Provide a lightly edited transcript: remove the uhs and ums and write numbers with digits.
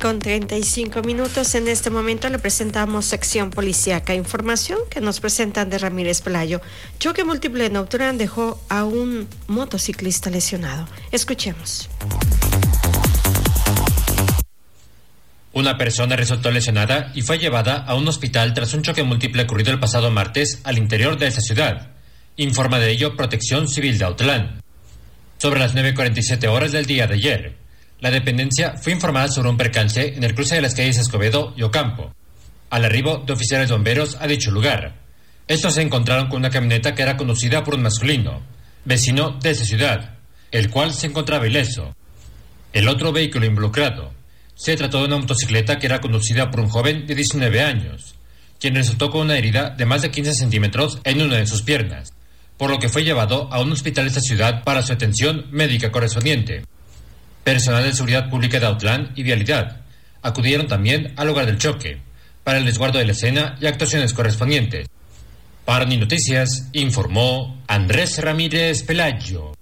7:35. En este momento le presentamos sección policíaca. Información que nos presentan de Ramírez Pelayo. Choque múltiple en Auturán dejó a un motociclista lesionado. Escuchemos. Una persona resultó lesionada y fue llevada a un hospital tras un choque múltiple ocurrido el pasado martes al interior de esa ciudad. Informa de ello Protección Civil de Autlán. Sobre las 9:47 horas del día de ayer, la dependencia fue informada sobre un percance en el cruce de las calles Escobedo y Ocampo. Al arribo de oficiales bomberos a dicho lugar, estos se encontraron con una camioneta que era conducida por un masculino, vecino de esa ciudad, el cual se encontraba ileso. El otro vehículo involucrado se trató de una motocicleta que era conducida por un joven de 19 años, quien resultó con una herida de más de 15 centímetros en una de sus piernas, por lo que fue llevado a un hospital de esta ciudad para su atención médica correspondiente. Personal de Seguridad Pública de Autlán y Vialidad acudieron también al lugar del choque, para el resguardo de la escena y actuaciones correspondientes. Para Ni Noticias, informó Andrés Ramírez Pelayo.